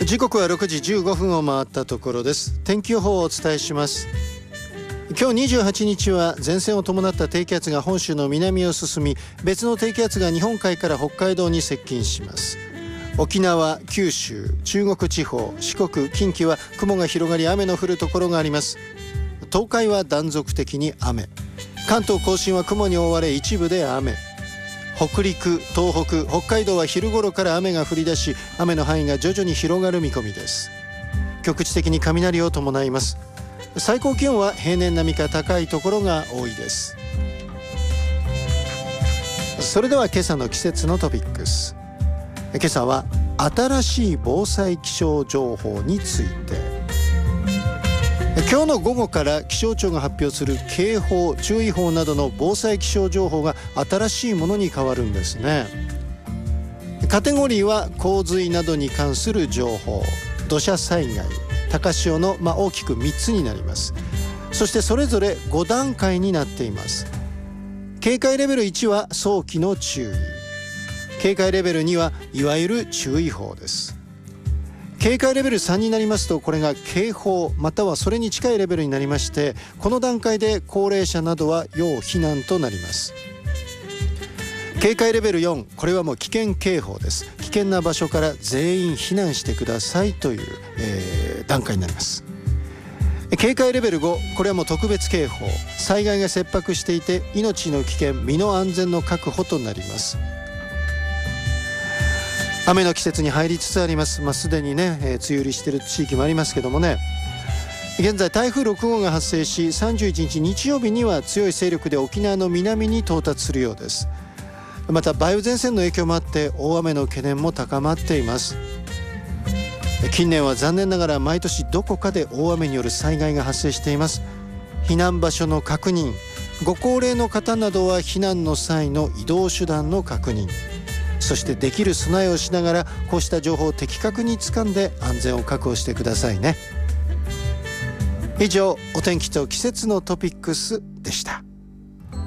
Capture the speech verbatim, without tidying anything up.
時刻はろくじじゅうごふんを回ったところです。天気予報をお伝えします。今日にじゅうはちにちは前線を伴った低気圧が本州の南を進み、別の低気圧が日本海から北海道に接近します。沖縄、九州、中国地方、四国、近畿は雲が広がり雨の降るところがあります。東海は断続的に雨、関東甲信は雲に覆われ一部で雨、北陸、東北、北海道は昼頃から雨が降り出し、雨の範囲が徐々に広がる見込みです。局地的に雷を伴います。最高気温は平年並みか高いところが多いです。それでは今朝の季節のトピックス。今朝は新しい防災気象情報について。今日の午後から気象庁が発表する警報、注意報などの防災気象情報が新しいものに変わるんですね。カテゴリーは洪水などに関する情報、土砂災害、高潮の、まあ、大きくみっつになります。そしてそれぞれごだんかいになっています。警戒レベルいちは早期の注意、警戒レベルにはいわゆる注意報です。警戒レベルさんになりますと、これが警報またはそれに近いレベルになりまして、この段階で高齢者などは要避難となります。警戒レベルよん、これはもう危険警報です。危険な場所から全員避難してくださいという、えー、段階になります。警戒レベルご、これはもう特別警報、災害が切迫していて命の危険、身の安全の確保となります。雨の季節に入りつつあります。まあ、すでにね、えー、梅雨入りしている地域もありますけどもね、現在台風ろくごうが発生し、さんじゅういちにち日曜日には強い勢力で沖縄の南に到達するようです。また梅雨前線の影響もあって大雨の懸念も高まっています。近年は残念ながら毎年どこかで大雨による災害が発生しています。避難場所の確認、ご高齢の方などは避難の際の移動手段の確認、そしてできる備えをしながらこうした情報を的確に掴んで安全を確保してくださいね。以上、お天気と季節のトピックスでした。